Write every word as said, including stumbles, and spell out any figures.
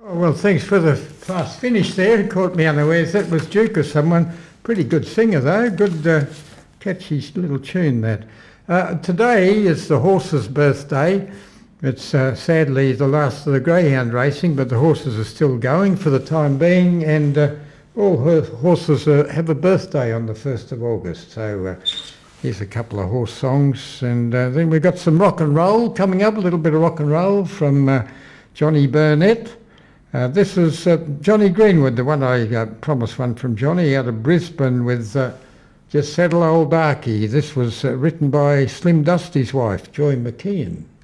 Oh, well, thanks for the fast finish there. It caught me unawares. That was Duke or someone. Pretty good singer, though. Good, uh, catchy little tune, that. Uh, today is the horse's birthday. It's uh, sadly the last of the greyhound racing, but the horses are still going for the time being, and uh, all her horses uh, have a birthday on the first of August. So uh, here's a couple of horse songs, and uh, then we've got some rock and roll coming up, a little bit of rock and roll from uh, Johnny Burnett. Uh, this is uh, Johnny Greenwood, the one I uh, promised one from Johnny out of Brisbane with uh, Just Settle Old Darky. This was uh, written by Slim Dusty's wife, Joy McKeon.